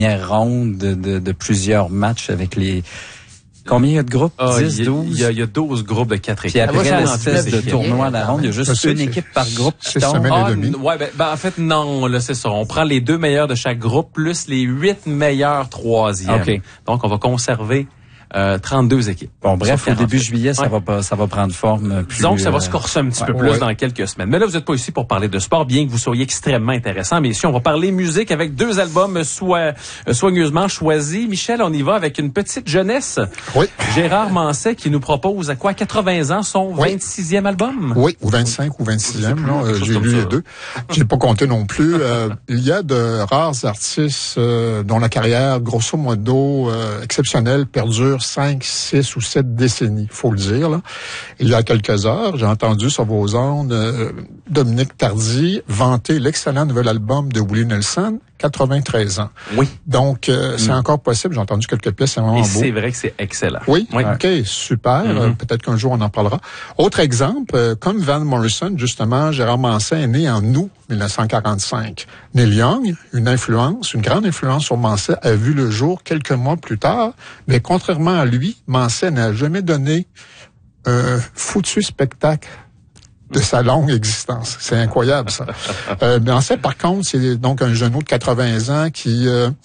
première ronde de plusieurs matchs avec les... Combien il y a de groupes? 10, 12? Il y a 12 groupes de 4 équipes. Puis après l'espèce de tournoi à la ronde, il y a juste une équipe par groupe. C'est semaine et demie. Ouais, en fait, non, là, c'est ça. On prend les 2 meilleurs de chaque groupe plus les 8 meilleurs troisièmes. Okay. Donc, on va conserver 32 équipes. Bon, bref, au début juillet, ça va prendre forme. Disons que ça va se corser un petit peu plus dans quelques semaines. Mais là, vous n'êtes pas ici pour parler de sport, bien que vous soyez extrêmement intéressant. Mais ici, on va parler musique avec 2 albums soigneusement choisis. Michel, on y va avec une petite jeunesse. Oui. Gérard Manset qui nous propose à quoi? 80 ans, son 26e album? Oui, ou 25 ou 26e. J'ai lu les deux. J'ai pas compté non plus. Il y a de rares artistes dont la carrière, grosso modo, exceptionnelle, perdure 5, 6 ou 7 décennies, faut le dire. Là. Il y a quelques heures, j'ai entendu sur vos ondes Dominique Tardy vanter l'excellent nouvel album de Willie Nelson, 93 ans. Oui. Donc, c'est encore possible. J'ai entendu quelques pièces, c'est vraiment beau. C'est vrai que c'est excellent. Oui? OK, super. Peut-être qu'un jour, on en parlera. Autre exemple, comme Van Morrison, justement, Gérard Manset est né en août 1945. Neil Young, une grande influence sur Manset, a vu le jour quelques mois plus tard, mais contrairement à lui, Manset n'a jamais donné un foutu spectacle de sa longue existence. C'est incroyable, ça. Manset, par contre, c'est donc un genou de 80 ans qui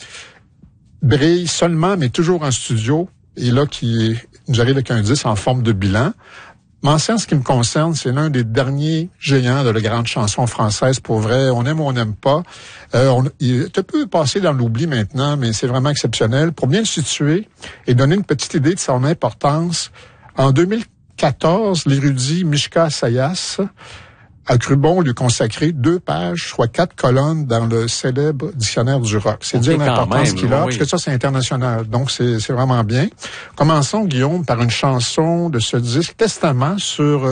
brille seulement, mais toujours en studio, et là, qui nous arrive avec un disque en forme de bilan. Manset, en ce qui me concerne, c'est l'un des derniers géants de la grande chanson française. Pour vrai, on aime ou on n'aime pas. Il est un peu passé dans l'oubli maintenant, mais c'est vraiment exceptionnel. Pour bien le situer et donner une petite idée de son importance, en 2014, l'érudit Mishka Sayas a cru bon lui consacrer 2 pages, soit 4 colonnes dans le célèbre dictionnaire du rock. C'est dire l'importance qu'il a, parce que ça, c'est international. Donc, c'est vraiment bien. Commençons, Guillaume, par une chanson de ce disque, Testament, sur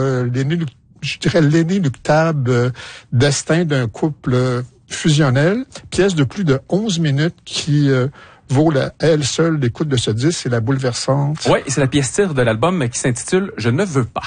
l'inéluctable destin d'un couple fusionnel. Pièce de plus de 11 minutes qui vaut elle seule l'écoute de ce disque. C'est la bouleversante. Oui, c'est la pièce titre de l'album qui s'intitule « Je ne veux pas ».